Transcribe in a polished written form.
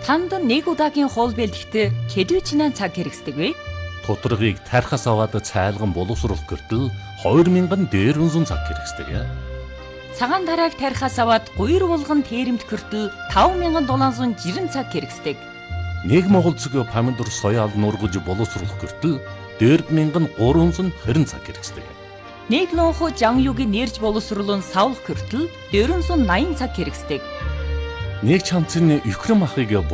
Танд нэг удаагийн хоол бэлтгэхдээ хэдвэчнээ цаг хэрэгсдэг вэ? Тодорхойг тархас аваад цайлган боловсруулах гэртэл 2000 дээрвэн цаг хэрэгсдэг. Цагаан тарааг тархаас аваад гуйр булган тэрэмт гэртэл 5760 цаг хэрэгсдэг. Нэг монгол цэг помидор соёал нургаж боловсруулах гэртэл 4320 цаг хэрэгсдэг. Нэг лонхо жан югийн нэрж боловсруулан савлах гэртэл 480 цаг хэрэгсдэг. Нэг чамцын өхрөн махыг